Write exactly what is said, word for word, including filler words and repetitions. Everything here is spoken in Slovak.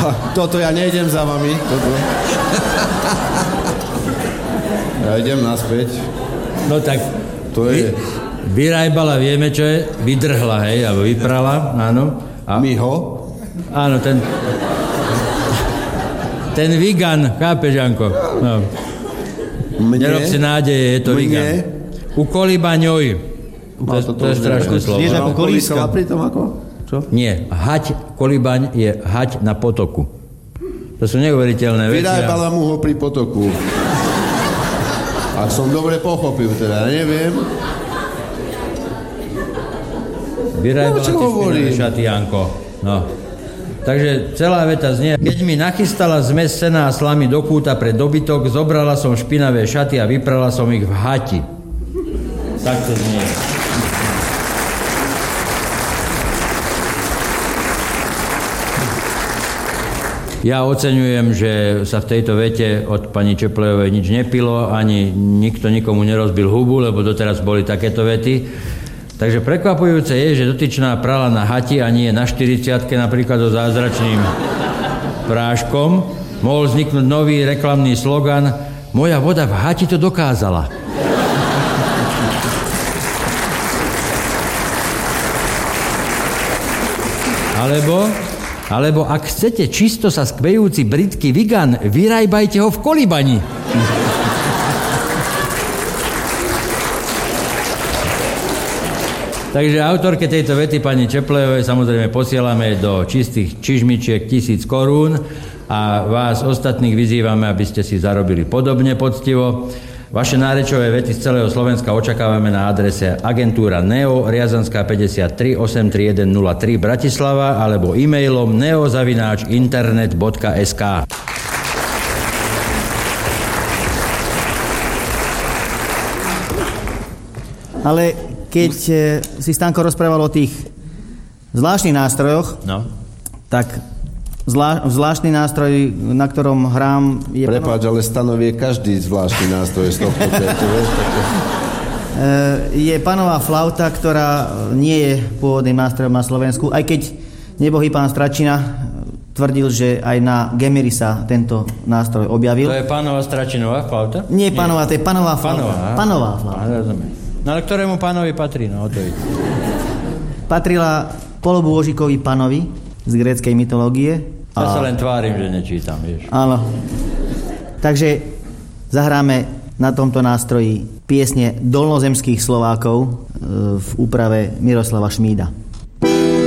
Toto ja nejdem za vami. Toto. Ja idem naspäť. No tak, to je... Vyrajbala, vieme čo je? Vydrhla, hej, alebo vyprala, áno. A my ho? Áno, ten... Ten Vigan, chápeš, Janko? No. Mne? Nerob si nádeje, je to Mne? Vigan. U Kolibaňoj. To, to, to je strašné slovo. Tiež ako kolíska. Pri tom ako? Čo? Nie, hať, Kolibaň je hať na potoku. To sú neuveriteľné veci. Vyrábala mu ho pri potoku. Ak som dobre pochopil, teda neviem. Vyrábala No, čo ti hovorím? špinavé šaty, Janko. No. Takže celá veta znie, keď mi nachystala zmes sena a slamy do kúta pre dobytok, zobrala som špinavé šaty a vyprala som ich v hati. Tak to znie. Ja oceňujem, že sa v tejto vete od pani Čeplejovej nič nepilo, ani nikto nikomu nerozbil hubu, lebo doteraz boli takéto vety. Takže prekvapujúce je, že dotyčná prala na hati a nie na štyridsiatke, napríklad so zázračným práškom. Mohol vzniknúť nový reklamný slogan Moja voda v hati to dokázala. Alebo, alebo ak chcete čisto sa skvejúci britský Vigan, vyrajbajte ho v Kolibani. Takže autorke tejto vety pani Čeplejovej samozrejme posielame do čistých čižmičiek tisíc korún a vás ostatných vyzývame, aby ste si zarobili podobne poctivo. Vaše nárečové vety z celého Slovenska očakávame na adrese agentúra Neo, Riazanská päťdesiattri, osem tri jeden nula tri Bratislava alebo e-mailom neo zavináč internet bodka es ká. Ale keď si Stanko rozprával o tých zvláštnych nástrojoch, no. tak zvlá, zvláštny nástroj, na ktorom hrám... Je Prepáč, panov... ale stanovie každý zvláštny nástroj z tohto tetu, vieš? Je panová flauta, ktorá nie je pôvodným nástrojom na Slovensku, aj keď nebohý pán Stračina tvrdil, že aj na Gemiri sa tento nástroj objavil. To je pánová Stračinová flauta? Nie, panová, to je panová flauta. Panová, panová flauta. Rozumiem. No ale ktorému pánovi patrí? No, to je. Patrila polobôžikovi panovi z gréckej mytológie. Ja a... sa len tvárim, že nečítam, vieš. Áno. Takže zahráme na tomto nástroji piesne dolnozemských Slovákov v úprave Miroslava Šmída.